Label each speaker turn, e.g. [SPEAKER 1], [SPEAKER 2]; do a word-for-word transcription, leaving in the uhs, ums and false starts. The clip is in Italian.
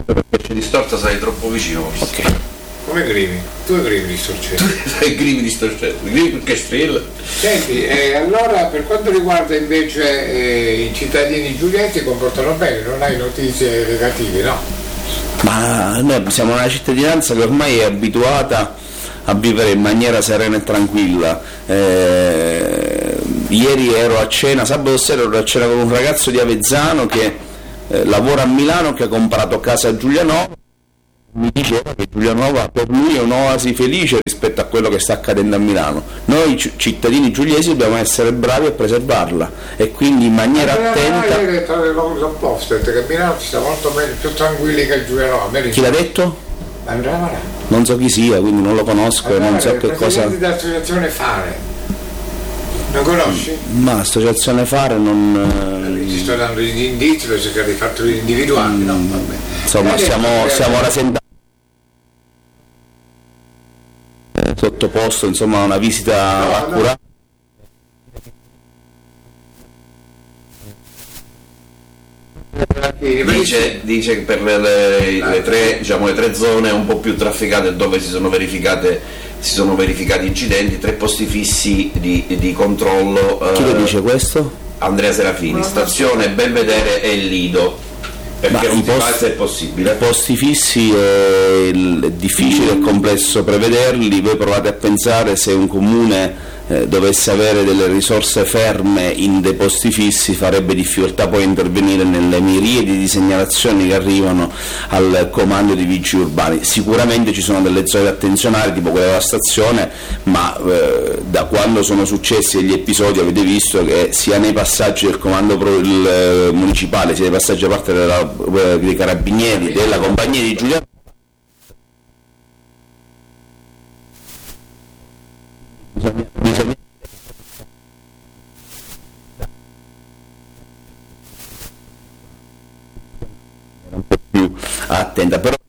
[SPEAKER 1] perché c'è distorta, sei troppo vicino.
[SPEAKER 2] Ok.
[SPEAKER 3] Come grimi? Tu grimi distorcendo.
[SPEAKER 1] Tu sei grimi distorcendo, grimi perché strilla.
[SPEAKER 3] Senti, eh, allora per quanto riguarda invece eh, i cittadini giulienti comportano bene, non hai notizie negative, no?
[SPEAKER 2] Ma noi siamo una cittadinanza che ormai è abituata a vivere in maniera serena e tranquilla. Eh, ieri ero a cena, sabato sera ero a cena con un ragazzo di Avezzano che eh, lavora a Milano, che ha comprato casa a Giulianova. Mi diceva che Giulianova per lui è un'oasi felice rispetto a quello che sta accadendo a Milano. Noi cittadini giuliesi dobbiamo essere bravi a preservarla e quindi in maniera
[SPEAKER 3] Ma
[SPEAKER 2] attenta.
[SPEAKER 3] Io ho detto l'opposto, che a Milano si sta molto meglio, più tranquilli che a Giulianova.
[SPEAKER 2] Chi l'ha detto?
[SPEAKER 3] Andrea Marà.
[SPEAKER 2] Non so chi sia, quindi non lo conosco e non so che cosa.
[SPEAKER 3] Il presidente dell'associazione Fare. Lo conosci?
[SPEAKER 2] Ma l'associazione Fare non.
[SPEAKER 3] Ci sto dando gli indizi per cercare di farlo individuare, no? Vabbè.
[SPEAKER 2] Insomma, stiamo, stiamo rasentando. Sottoposto insomma a una visita
[SPEAKER 3] No,
[SPEAKER 2] accurata.
[SPEAKER 1] Dice, dice che per le, le, le, tre, diciamo, le tre zone un po' più trafficate dove si sono verificate si sono verificati incidenti, tre posti fissi di, di controllo.
[SPEAKER 2] Chi
[SPEAKER 1] eh,
[SPEAKER 2] lo dice questo?
[SPEAKER 1] Andrea Serafini, stazione Belvedere e il Lido. Perché non posti, è possibile.
[SPEAKER 2] I posti fissi è, è difficile e complesso prevederli. Voi provate a pensare se un comune eh, dovesse avere delle risorse ferme in dei posti fissi, farebbe difficoltà poi a intervenire nelle miriadi di segnalazioni che arrivano al comando di vigili urbani. Sicuramente ci sono delle zone attenzionali tipo quella della stazione, ma eh, da quando sono successi gli episodi avete visto che sia nei passaggi del comando pro, il, eh, municipale sia nei passaggi da parte della dei carabinieri, della compagnia di Giuliano, bisogna, bisogna un po' più attenta, però